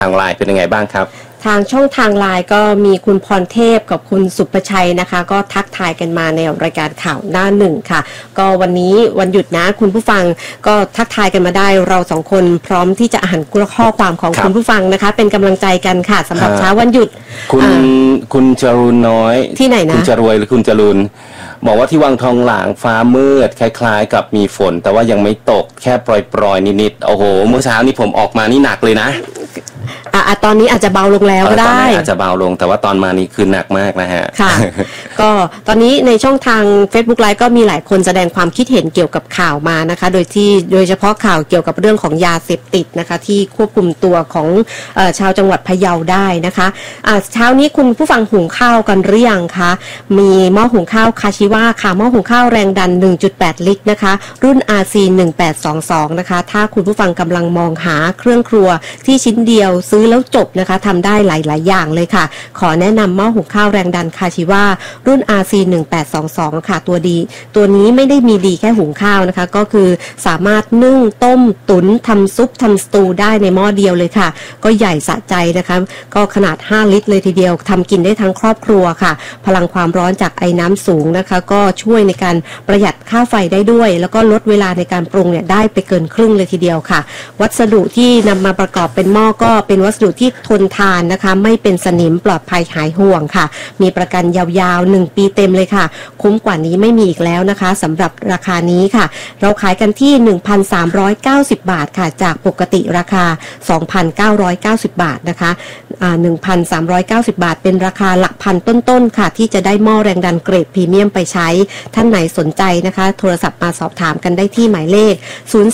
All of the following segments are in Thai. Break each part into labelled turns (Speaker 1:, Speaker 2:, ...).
Speaker 1: ทางไลน์เป็นยังไงบ้างครับ
Speaker 2: ทางช่องทางไลน์ก็มีคุณพรเทพกับคุณสุประชัยนะคะก็ทักทายกันมาในรายการข่าวหน้าหนึ่งค่ะก็วันนี้วันหยุดนะคุณผู้ฟังก็ทักทายกันมาได้เราสองคนพร้อมที่จะอ่านข้อความของคุณผู้ฟังนะคะเป็นกำลังใจกันค่ะสำหรับเช้าวันหยุด
Speaker 1: คุณจรูนน้อย
Speaker 2: ที่ไหนนะ
Speaker 1: คุณจรวยหรือคุณจรูนบอกว่าที่วังทองหลางฟ้ามืดคล้ายๆกับมีฝนแต่ว่ายังไม่ตกแค่ปรอยๆนิดๆโอ้โหเมื่อเช้านี้ผมออกมานี่หนักเลยนะ
Speaker 2: ตอนนี้อาจจะเบาลงแล้วก็ได้
Speaker 1: อาจจะเบาลงแต่ว่าตอนมานี้คือหนักมากนะฮะ
Speaker 2: ค่ะก็ตอนนี้ในช่องทาง Facebook Live ก็มีหลายคนแสดงความคิดเห็นเกี่ยวกับข่าวมานะคะโดยเฉพาะข่าวเกี่ยวกับเรื่องของยาเสพติดนะคะที่ควบคุมตัวของชาวจังหวัดพะเยาได้นะคะเช้านี้คุณผู้ฟังหุงข้าวกันหรือยังคะมีหม้อหุงข้าวคาชิวะค่ะหม้อหุงข้าวแรงดัน 1.8 ลิตรนะคะรุ่น RC 1822นะคะถ้าคุณผู้ฟังกำลังมองหาเครื่องครัวที่ชิ้นเดียวซื้อแล้วจบนะคะทำได้หลายๆอย่างเลยค่ะขอแนะนำหม้อหุงข้าวแรงดันคาชิวะรุ่น RC 1822ค่ะตัวนี้ไม่ได้มีดีแค่หุงข้าวนะคะก็คือสามารถนึ่งต้มตุ๋นทำซุปทำสตูได้ในหม้อเดียวเลยค่ะก็ใหญ่สะใจนะคะก็ขนาด5ลิตรเลยทีเดียวทำกินได้ทั้งครอบครัวค่ะพลังความร้อนจากไอ้น้ำสูงนะคะก็ช่วยในการประหยัดค่าไฟได้ด้วยแล้วก็ลดเวลาในการปรุงเนี่ยได้ไปเกินครึ่งเลยทีเดียวค่ะวัสดุที่นำมาประกอบเป็นหม้อก็เป็นวัสดุที่ทนทานนะคะไม่เป็นสนิมปลอดภัยหายห่วงค่ะมีประกันยาวๆ1ปีเต็มเลยค่ะคุ้มกว่านี้ไม่มีอีกแล้วนะคะสำหรับราคานี้ค่ะเราขายกันที่ 1,390 บาทค่ะจากปกติราคา 2,990 บาทนะคะ 1,390 บาทเป็นราคาหลักพันต้นๆค่ะที่จะได้หม้อแรงดันเกรดพรีเมียมไปใช้ท่านไหนสนใจนะคะโทรศัพท์มาสอบถามกันได้ที่หมายเลข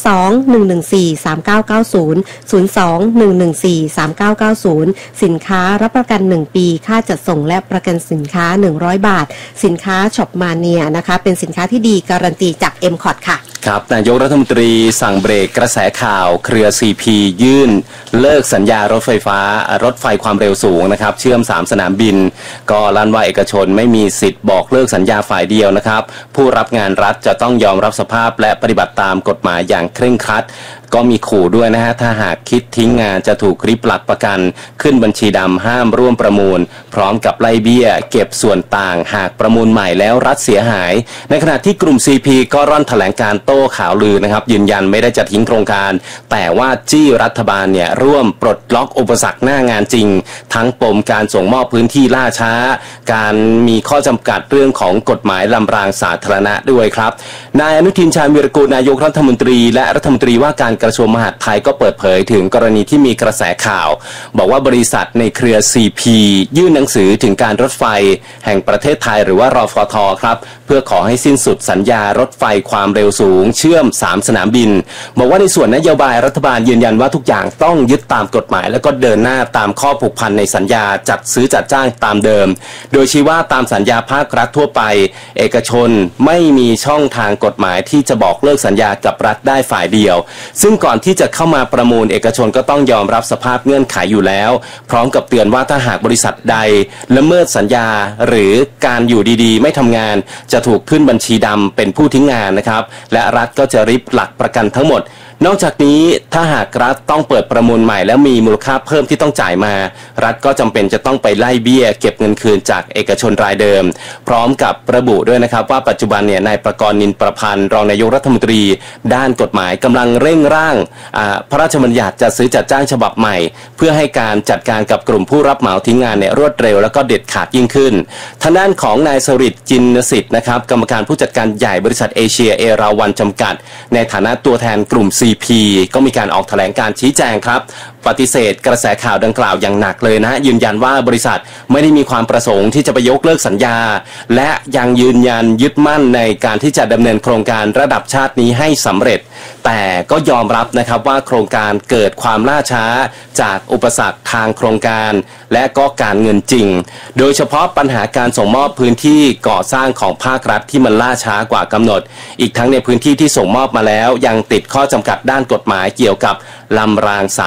Speaker 2: 02-114-3990 02-114-3990 สินค้ารับประกัน1ปีค่าจัดส่งและประกันสินค้า100บาทสินค้าช็อปมาเนียนะคะเป็นสินค้าที่ดีการันตีจาก M-Cot ค่ะ
Speaker 1: ครับนายกรัฐมนตรีสั่งเบรกกระแสข่าวเครือ CP ยื่นเลิกสัญญารถไฟฟ้ารถไฟความเร็วสูงนะครับเชื่อม3สนามบินก็ลั่นว่าเอกชนไม่มีสิทธิ์บอกเลิกสัญญาฝ่ายเดียวนะครับผู้รับงานรัฐจะต้องยอมรับสภาพและปฏิบัติตามกฎหมายอย่างเคร่งครัดก็มีขู่ด้วยนะฮะถ้าหากคิดทิ้งงานจะถูกริบหลักประกันขึ้นบัญชีดำห้ามร่วมประมูลพร้อมกับไล่เบี้ยเก็บส่วนต่างหากประมูลใหม่แล้วรัฐเสียหายในขณะที่กลุ่ม CP ก็ร่อนแถลงการโต้ข่าวลือนะครับยืนยันไม่ได้จะทิ้งโครงการแต่ว่าจี้รัฐบาลเนี่ยร่วมปลดล็อกอุปสรรคหน้างานจริงทั้งปมการส่งมอบพื้นที่ล่าช้าการมีข้อจำกัดเรื่องของกฎหมายลำรางสาธารณะด้วยครับนายอนุทินชาญวีรกูลนายกรัฐมนตรีและรัฐมนตรีว่าการกระทรวงมหาดไทยก็เปิดเผยถึงกรณีที่มีกระแสข่าวบอกว่าบริษัทในเครือ CP ยื่นหนังสือถึงการรถไฟแห่งประเทศไทยหรือว่ารฟท.ครับเพื่อขอให้สิ้นสุดสัญญารถไฟความเร็วสูงเชื่อม3สนามบินบอกว่าในส่วนนโยบายรัฐบาลยืนยันว่าทุกอย่างต้องยึดตามกฎหมายและก็เดินหน้าตามข้อผูกพันในสัญญาจัดซื้อจัดจ้างตามเดิมโดยชี้ว่าตามสัญญาภาครัฐทั่วไปเอกชนไม่มีช่องทางกฎหมายที่จะบอกเลิกสัญญากับรัฐได้ฝ่ายเดียวซึ่งก่อนที่จะเข้ามาประมูลเอกชนก็ต้องยอมรับสภาพเงื่อนไขอยู่แล้วพร้อมกับเตือนว่าถ้าหากบริษัทใดละเมิดสัญญาหรือการอยู่ดีๆไม่ทำงานจะถูกขึ้นบัญชีดำเป็นผู้ทิ้งงานนะครับและรัฐก็จะริบหลักประกันทั้งหมดนอกจากนี้ถ้าหากรัฐต้องเปิดประมูลใหม่แล้วมีมูลค่าเพิ่มที่ต้องจ่ายมารัฐก็จำเป็นจะต้องไปไล่เบี้ยเก็บเงินคืนจากเอกชนรายเดิมพร้อมกับระบุด้วยนะครับว่าปัจจุบันเนี่ยนายประกรณ์นินประพันธ์รองนายกรัฐมนตรีด้านกฎหมายกำลังเร่งร่างพระราชบัญญัติจัดซื้อจัดจ้างฉบับใหม่เพื่อให้การจัดการกับกลุ่มผู้รับเหมาทิ้งงานเนี่ยรวดเร็วแล้วก็เด็ดขาดยิ่งขึ้นทางด้านของนายสฤทธิ์จินสิทธิ์นะครับกรรมการผู้จัดการใหญ่บริษัทเอเชียเอราวัณจำกัดในฐานะตัวแทนกลุ่ม CP ก็มีการออกแถลงการชี้แจงครับปฏิเสธกระแสข่าวดังกล่าวอย่างหนักเลยนะยืนยันว่าบริษัทไม่ได้มีความประสงค์ที่จะไปยกเลิกสัญญาและยังยืนยันยึดมั่นในการที่จะดำเนินโครงการระดับชาตินี้ให้สำเร็จแต่ก็ยอมรับนะครับว่าโครงการเกิดความล่าช้าจากอุปสรรคทางโครงการและก็การเงินจริงโดยเฉพาะปัญหาการส่งมอบพื้นที่ก่อสร้างของภาครัฐที่มันล่าช้ากว่ากำหนดอีกทั้งในพื้นที่ที่ส่งมอบมาแล้วยังติดข้อจำกัดด้านกฎหมายเกี่ยวกับลำรางสาธารณะ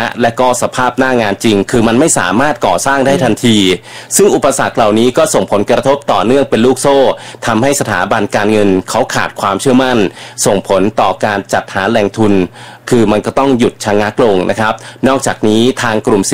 Speaker 1: และก็สภาพหน้างานจริงคือมันไม่สามารถก่อสร้างได้ทันทีซึ่งอุปสรรคเหล่านี้ก็ส่งผลกระทบต่อเนื่องเป็นลูกโซ่ทำให้สถาบันการเงินเขาขาดความเชื่อมั่นส่งผลต่อการจัดหาแหล่งทุนคือมันก็ต้องหยุดชะงักลงนะครับนอกจากนี้ทางกลุ่ม